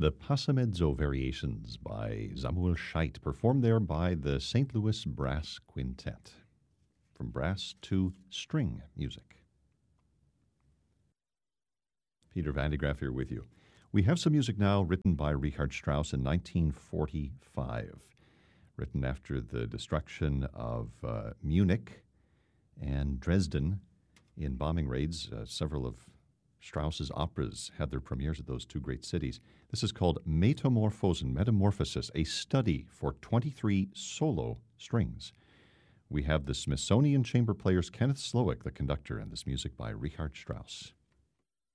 The Passamezzo Variations by Samuel Scheidt, performed there by the St. Louis Brass Quintet. From brass to string music. Peter Van de Graaff here with you. We have some music now written by Richard Strauss in 1945, written after the destruction of Munich and Dresden in bombing raids. Several of Strauss's operas had their premieres at those two great cities. This is called Metamorphosis, a study for 23 solo strings. We have the Smithsonian Chamber Players Kenneth Slowick, the conductor, and this music by Richard Strauss.